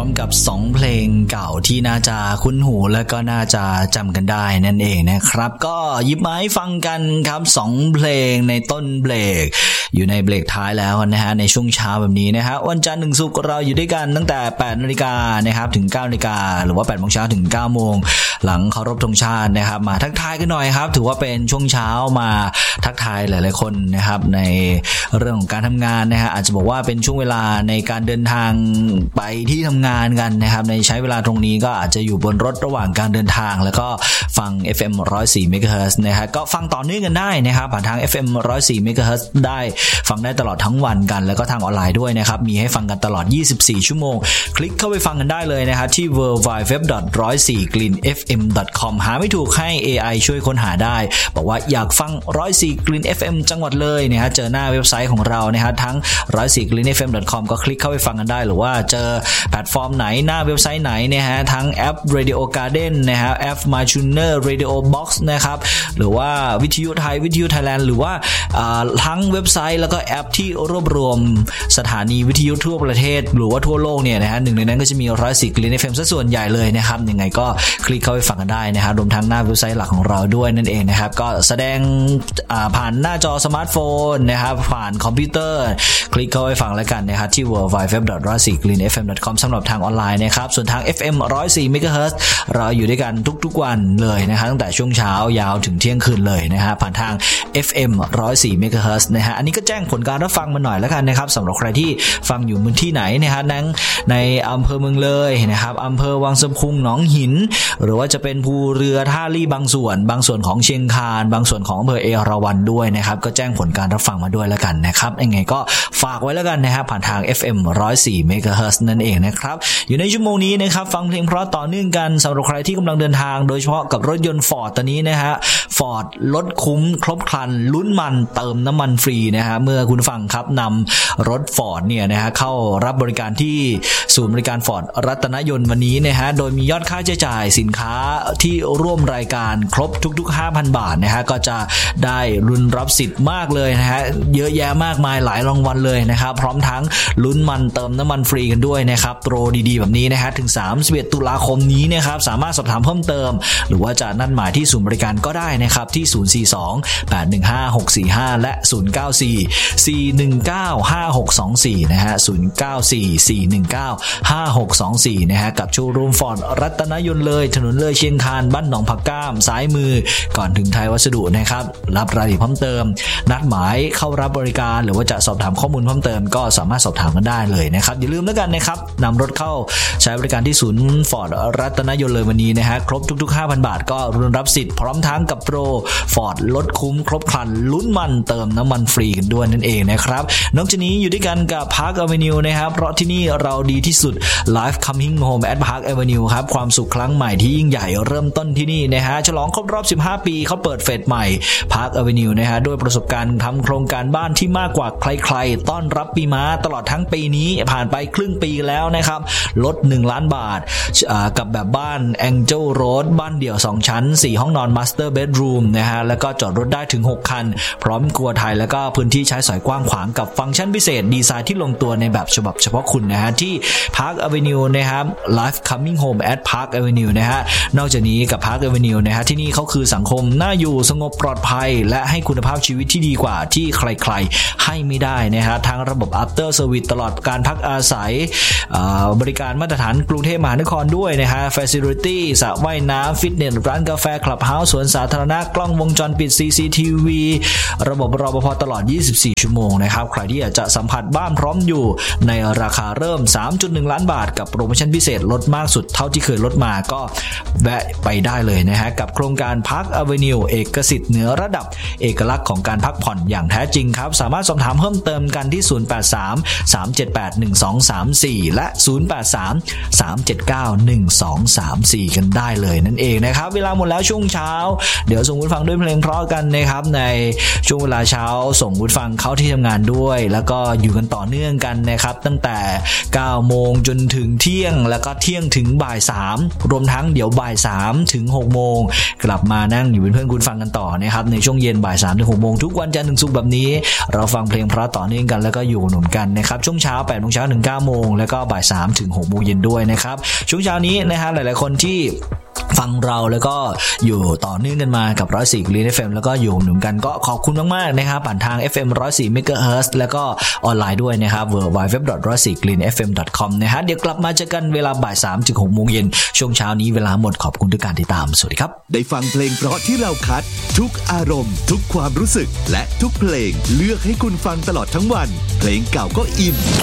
มกับ2เพลงเก่าที่น่าจะคุ้นหูและก็น่าจะจำกันได้นั่นเองนะครับก็หยิบมาให้ฟังกันครับ2เพลงในต้นเบรกอยู่ในเบรกท้ายแล้วนะฮะในช่วงเช้าแบบนี้นะฮะวันจันทร์ถึงศุกร์เราอยู่ด้วยกันตั้งแต่ 8:00 นนะครับถึง 9:00 นหรือว่า 8:00 นถึง 9:00 นหลังเคารพธงชาตินะครับมาทักทายกันหน่อยครับถือว่าเป็นช่วงเช้ามาทักทายหลายๆคนนะครับในเรื่องของการทำงานนะฮะอาจจะบอกว่าเป็นช่วงเวลาในการเดินทางไปที่ทำงานกันนะครับในใช้เวลาตรงนี้ก็อาจจะอยู่บนรถระหว่างการเดินทางแล้วก็ฟัง FM 104 MHz นะฮะก็ฟังต่อเนื่องกันได้นะครับผ่านทาง FM 104 MHz ได้ฟังได้ตลอดทั้งวันกันแล้วก็ทางออนไลน์ด้วยนะครับมีให้ฟังกันตลอด24ชั่วโมงคลิกเข้าไปฟังกันได้เลยนะครับที่ www.104greenfm.com หาไม่ถูกให้ AI ช่วยค้นหาได้บอกว่าอยากฟัง104 Green FM จังหวัดเลยนะฮะเจอหน้าเว็บไซต์ของเรานะฮะทั้ง 104greenfm.com ก็คลิกเข้าไปฟังกันได้หรือว่าเจอแพลตฟอร์มไหนหน้าเว็บไซต์ไหนนะฮะทั้งแอป Radio Garden นะฮะแอป MyTuner Radio Box นะครับหรือว่าวิทยุไทยวิทยุไทยแลนด์หรือว่าทั้งเว็บไซต์แล้วก็แอปที่รวบรวมสถานีวิทยุทั่วประเทศหรือว่าทั่วโลกเนี่ยนะฮะหนึ่งในนั้นก็จะมี104 Green FM ซะส่วนใหญ่เลยนะครับยังไงก็คลิกเข้าไปฟังกันได้นะฮะรวมทั้งหน้าเว็บไซต์หลักของเราด้วยนั่นเองนะครับก็แสดงผ่านหน้าจอสมาร์ทโฟนนะครับผ่านคอมพิวเตอร์คลิกเข้าไปฟังแล้วกันนะครับที่ www.104greenfm.com สำหรับทางออนไลน์นะครับส่วนทาง FM 104 MHz เราอยู่ด้วยกันทุกๆวันเลยนะครับตั้งแต่ช่วงเช้ายาวถึงเที่ยงคืนเลยนะฮะผ่านทาง FM 104 MHz นะฮะอันนี้ก็แจ้งผลการรับฟังมาหน่อยแล้วกันนะครับสำหรับใครที่ฟังอยู่พื้นที่ไหนนะฮะในอำเภอเมืองเลยนะครับอำเภอวังสะพุงหนองหินหรือว่าจะเป็นภูเรือท่าลี่บางส่วนของเชียงคานบางส่วนของอำเภอเอราวัณด้วยนะครับก็แจ้งผลการรับฟังมาด้วยแล้วกันนะครับยังไงก็ฝากไว้แล้วกันนะครับผ่านทาง FM 104 MHz นั่นเองนะครับอยู่ในชั่วโมงนี้นะครับฟังเพลงเพราะต่อเนื่องกันสำหรับใครที่กำลังเดินทางโดยเฉพาะกับรถยนต์ Ford ตอนนี้นะฮะ Ford ลดคุ้มครบครันลุ้นมันเติมน้ำมันฟรีนะฮะเมื่อคุณฟังครับนำรถ Ford เนี่ยนะฮะเข้ารับบริการที่ศูนย์บริการ Ford รัตนยนต์วันนี้นะฮะโดยมียอดค่าใช้จ่ายสินค้าที่ร่วมรายการครบทุกๆ 5,000 บาทนะฮะก็จะได้ลุ้นรับสิทธิ์มากเลยนะฮะเยอะแยะมากมายหลายรางวัลเลยนะครับพร้อมทั้งลุ้นมันเติมน้ำมันฟรีกันด้วยนะครับโปรดีๆแบบนี้นะฮะถึง31ตุลาคมนี้นะครับสามารถสอบถามเพิ่มเติมหรือว่าจะนัดหมายที่ศูนย์บริการก็ได้นะครับที่042-815-645และ094-419-5624นะฮะ094-419-5624นะฮะกับโชว์รูม Ford รัตนยนต์เลยถนนเลยเชียงคานบ้านหนองผักก้ามซ้ายมือก่อนถึงไทยวัสดุนะครับรับรายละเอียดเพิ่มเติมนัดหมายเข้ารับบริการหรือว่าจะสอบถามข้อมูลเพิ่มเติมก็สามารถสอบถามกันได้เลยนะครับอย่าลืมแล้วกันนะครับนำรถเข้าใช้บริการที่ศูนย์ Ford รัตนยนต์เลยวันนี้นะฮะครบทุกๆ 5,000 บาทก็รุนรับสิทธิ์พร้อมทั้งกับโปร Ford ลดคุ้มครบครันลุ้นมันเติมน้ำมันฟรีกันด้วยนั่นเองนะครับนอกจากนี้อยู่ด้วยกันกับ Park Avenue นะครับเพราะที่นี่เราดีที่สุด Life Coming Home at Park Avenue ครับความสุขครั้งใหม่ที่ยิ่งใหญ่เริ่มต้นที่นี่นะฮะฉลองครบรอบ15ปีเขาเปิดเฟสใหม่ Park Avenue นะฮะด้วยประสบการณ์ทำโครงการบ้านที่มากกว่าใครๆต้อนรับปีม้าตลอดทั้งปีนี้ผ่านไปครึ่งปีแล้วนะครับลด1ล้านบาทกับแบบบ้าน Angel Road บ้านเดี่ยว2ชั้น4ห้องนอน Master Bedroom นะฮะแล้วก็จอดรถได้ถึง6คันพร้อมครัวไทยแล้วก็พื้นที่ใช้สอยกว้างขวางกับฟังก์ชันพิเศษดีไซน์ที่ลงตัวในแบบฉบับเฉพาะคุณนะฮะที่ Park Avenue นะครับ Life Coming Home at Park Avenue นะฮะนอกจากนี้กับ Park Avenue นะฮะที่นี่เขาคือสังคมน่าอยู่สงบปลอดภัยและให้คุณภาพชีวิตที่ดีกว่าที่ใครๆให้ไม่ได้นะฮะทั้งระบบ After Service ตลอดการพักอาศัยบริการมาตรฐานกรุงเทพมหานครด้วยนะฮะ Facility สระว่ายน้ำฟิตเนสร้านกาแฟคลับเฮาส์สวนสาธารณะกล้องวงจรปิด CCTV ระบบรปภตลอด24ชั่วโมงนะครับใครที่อยากจะสัมผัสบ้านพร้อมอยู่ในราคาเริ่ม 3.1 ล้านบาทกับโปรโมชั่นพิเศษลดมากสุดเท่าที่เคยลดมาก็แวะไปได้เลยนะฮะกับโครงการ Park Avenue เอกสิทธิ์เหนือระดับเอกลักษณ์ของการพักผ่อนอย่างแท้จริงครับสามารถสอบถามเพิ่มเติมกันที่083-378-1234และ083-379-1234กันได้เลยนั่นเองนะครับเวลาหมดแล้วช่วงเช้าเดี๋ยวส่งคุณฟังด้วยเพลงเพราะกันนะครับในช่วงเวลาเช้าส่งคุณฟังเข้าที่ทำงานด้วยแล้วก็อยู่กันต่อเนื่องกันนะครับตั้งแต่ 9 โมงจนถึงเที่ยงแล้วก็เที่ยงถึงบ่าย 3รวมทั้งเดี๋ยวบ่ายบ่าย3ถึง6โมงกลับมานั่งอยู่เป็นเพื่อนคุณฟังกันต่อนะครับในช่วงเย็นบ่าย3ถึง6โมงทุกวันจันทร์ถึงศุกร์แบบนี้เราฟังเพลงเพราะต่อเนื่องกันแล้วก็อยู่หนุนกันนะครับช่วงเช้า8 โมงเช้าถึง9โมงแล้วก็บ่าย3ถึง6โมงเย็นด้วยนะครับช่วงเช้านี้นะฮะหลายๆคนที่ฟังเราแล้วก็อยู่ต่อเนื่องกันมากับ104 Green FM แล้วก็อยู่หนุนกันก็ขอบคุณมากๆนะครับผ่านทาง FM 104 MHz แล้วก็ออนไลน์ด้วยนะครับ www.104greenfm.com นะฮะเดี๋ยวกลับมาเจอกันเวลาบ่าย3ถึง6โมงเย็นช่วงเช้านี้เวลาหมดขอบคุณทุกการติดตามสวัสดีครับได้ฟังเพลงเพราะที่เราคัดทุกอารมณ์ทุกความรู้สึกและทุกเพลงเลือกให้คุณฟังตลอดทั้งวันเพลงเก่าก็อิ่ม